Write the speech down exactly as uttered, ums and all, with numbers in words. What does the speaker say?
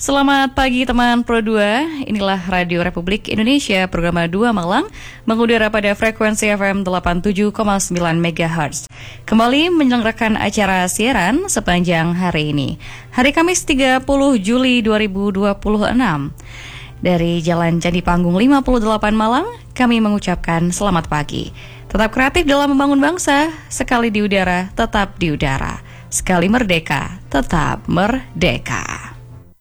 Selamat pagi teman Pro dua, inilah Radio Republik Indonesia, program dua Malang, mengudara pada frekuensi F M delapan puluh tujuh koma sembilan megahertz. Kembali menyelenggarakan acara siaran sepanjang hari ini, hari Kamis tiga puluh Juli dua ribu dua puluh enam. Dari Jalan Candi Panggung lima puluh delapan Malang, kami mengucapkan selamat pagi. Tetap kreatif dalam membangun bangsa, sekali di udara, tetap di udara. Sekali merdeka, tetap merdeka.